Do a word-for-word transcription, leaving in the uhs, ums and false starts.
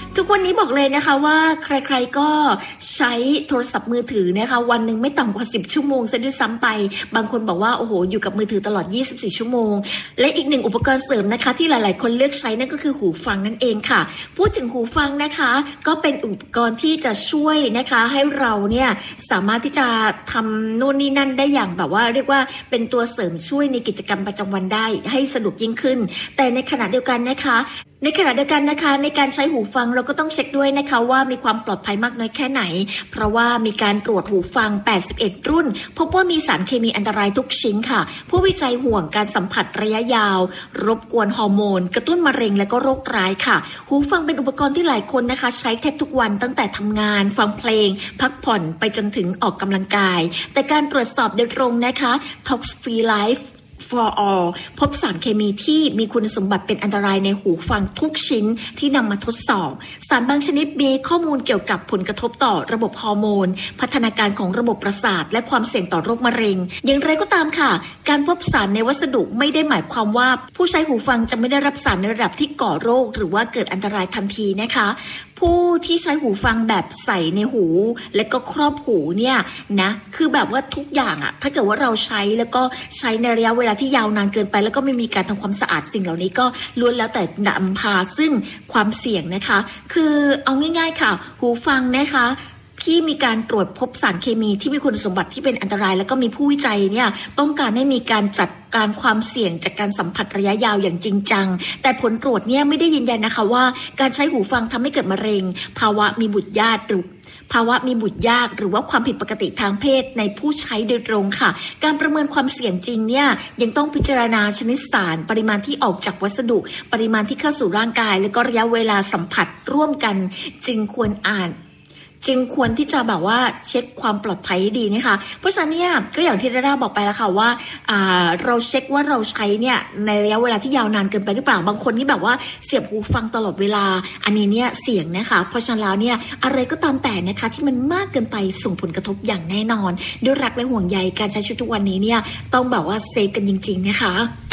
ทุกวันนี้บอกเลยนะคะว่าใครๆก็ใช้โทรศัพท์มือถือนะคะวันหนึ่งไม่ต่ำกว่าสิบชั่วโมงซะด้วยซ้ำไปบางคนบอกว่าโอ้โหอยู่กับมือถือตลอดยี่สิบสี่ชั่วโมงและอีกหนึ่งอุปกรณ์เสริมนะคะที่หลายๆคนเลือกใช้นั่นก็คือหูฟังนั่นเองค่ะพูดถึงหูฟังนะคะก็เป็นอุปกรณ์ที่จะช่วยนะคะให้เราเนี่ยสามารถที่จะทำนู่นนี่นั่นได้อย่างแบบว่าเรียกว่าเป็นตัวเสริมช่วยในกิจกรรมประจำวันได้ให้สะดวกยิ่งขึ้นแต่ในขณะเดียวกันนะคะในขณะเดียวกันนะคะในการใช้หูฟังเราก็ต้องเช็คด้วยนะคะว่ามีความปลอดภัยมากน้อยแค่ไหนเพราะว่ามีการตรวจหูฟังแปดสิบเอ็ดรุ่นพบว่ามีสารเคมีอันตรายทุกชิ้นค่ะผู้วิจัยห่วงการสัมผัสระยะยาวรบกวนฮอร์โมนกระตุ้นมะเร็งและก็โรคร้ายค่ะหูฟังเป็นอุปกรณ์ที่หลายคนนะคะใช้แทบทุกวันตั้งแต่ทำงานฟังเพลงพักผ่อนไปจนถึงออกกำลังกายแต่การตรวจสอบโดยตรงนะคะ Tox Free Life for all พบสารเคมีที่มีคุณสมบัติเป็นอันตรายในหูฟังทุกชิ้นที่นำมาทดสอบสารบางชนิดมีข้อมูลเกี่ยวกับผลกระทบต่อระบบฮอร์โมนพัฒนาการของระบบประสาทและความเสี่ยงต่อโรคมะเร็งอย่างไรก็ตามค่ะการพบสารในวัสดุไม่ได้หมายความว่าผู้ใช้หูฟังจะไม่ได้รับสารในระดับที่ก่อโรคหรือว่าเกิดอันตรายทันทีนะคะผู้ที่ใช้หูฟังแบบใส่ในหูและก็ครอบหูเนี่ยนะคือแบบว่าทุกอย่างอะถ้าเกิดว่าเราใช้แล้วก็ใช้ในระยะเวลาที่ยาวนานเกินไปแล้วก็ไม่มีการทำความสะอาดสิ่งเหล่านี้ก็ล้วนแล้วแต่นำพาซึ่งความเสี่ยงนะคะคือเอาง่ายๆค่ะหูฟังนะคะที่มีการตรวจพบสารเคมีที่มีคุณสมบัติที่เป็นอันตรายแล้วก็มีผู้วิจัยเนี่ยต้องการให้มีการจัดการความเสี่ยงจากการสัมผัสระยะยาวอย่างจริงจังแต่ผลตรวจเนี่ยไม่ได้ยืนยันนะคะว่าการใช้หูฟังทำให้เกิดมะเร็งภาวะมีบุตรยากหรือภาวะมีบุตรยากหรือว่าความผิดปกติทางเพศในผู้ใช้โดยตรงค่ะการประเมินความเสี่ยงจริงเนี่ยยังต้องพิจารณาชนิดสารปริมาณที่ออกจากวัสดุปริมาณที่เข้าสู่ร่างกายและก็ระยะเวลาสัมผัสร่วมกันจึงควรอ่านจึงควรที่จะแบบว่าเช็คความปลอดภัยดีนะคะเพราะฉะนั้นเนี่ยก็อย่างที่ดาด้าบอกไปแล้วค่ะว่าเราเช็คว่าเราใช้เนี่ยในระยะเวลาที่ยาวนานเกินไปหรือเปล่าบางคนที่แบบว่าเสียบหูฟังตลอดเวลาอันนี้เนี่ยเสี่ยงนะคะเพราะฉะนั้นแล้วเนี่ยอะไรก็ตามแต่นะคะที่มันมากเกินไปส่งผลกระทบอย่างแน่นอนด้วยรักและห่วงใยการใช้ชีวิตทุกวันนี้เนี่ยต้องแบบว่าเซฟกันจริงๆนะคะ